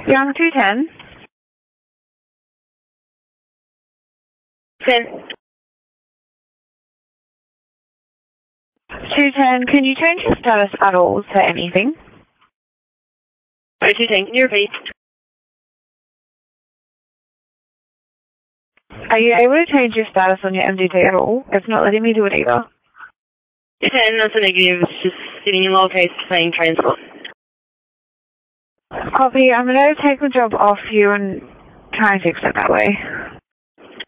Young 210. 10. 210, can you change your status at all to anything? Sorry, 210, can you repeat? Are you able to change your status on your MDT at all? It's not letting me do it either. 210, that's a negative. It's just sitting in lowercase saying transport. Copy, I'm going to take the job off you and try and fix it that way.